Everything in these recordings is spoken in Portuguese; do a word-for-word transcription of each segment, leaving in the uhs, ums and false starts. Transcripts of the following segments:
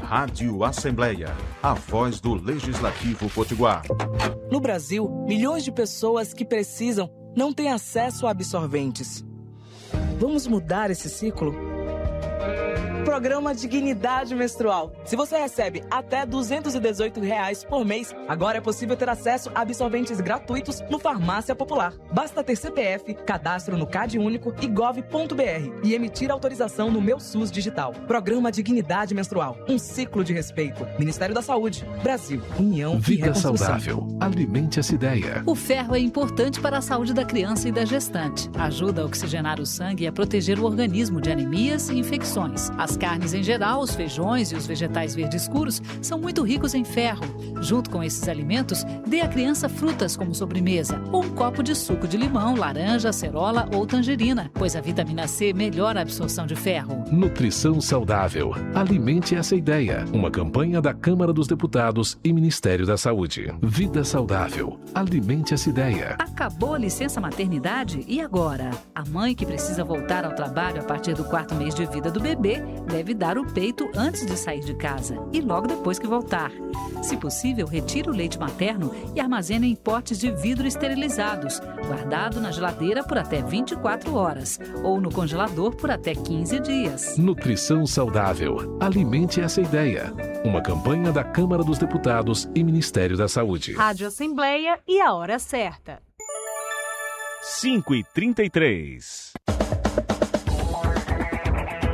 Rádio Assembleia, a voz do Legislativo Potiguar. No Brasil, milhões de pessoas que precisam não têm acesso a absorventes. Vamos mudar esse ciclo? Programa Dignidade Menstrual. Se você recebe até duzentos e dezoito reais por mês, agora é possível ter acesso a absorventes gratuitos no Farmácia Popular. Basta ter C P F, cadastro no CadÚnico e gov ponto br e emitir autorização no Meu SUS Digital. Programa Dignidade Menstrual. Um ciclo de respeito. Ministério da Saúde. Brasil. União Vida e Reconstrução. saudável. Alimente essa ideia. O ferro é importante para a saúde da criança e da gestante. Ajuda a oxigenar o sangue e a proteger o organismo de anemias e infecções. As carnes em geral, os feijões e os vegetais verdes escuros são muito ricos em ferro. Junto com esses alimentos, dê à criança frutas como sobremesa ou um copo de suco de limão, laranja, acerola ou tangerina, pois a vitamina C melhora a absorção de ferro. Nutrição saudável. Alimente essa ideia. Uma campanha da Câmara dos Deputados e Ministério da Saúde. Vida saudável. Alimente essa ideia. Acabou a licença maternidade e agora? A mãe que precisa voltar ao trabalho a partir do quarto mês de vida do bebê deve dar o peito antes de sair de casa e logo depois que voltar. Se possível, retire o leite materno e armazene em potes de vidro esterilizados, guardado na geladeira por até vinte e quatro horas ou no congelador por até quinze dias. Nutrição saudável. Alimente essa ideia. Uma campanha da Câmara dos Deputados e Ministério da Saúde. Rádio Assembleia e a hora certa. cinco e trinta e três.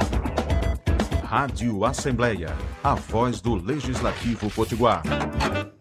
Rádio Assembleia, a voz do Legislativo Potiguar.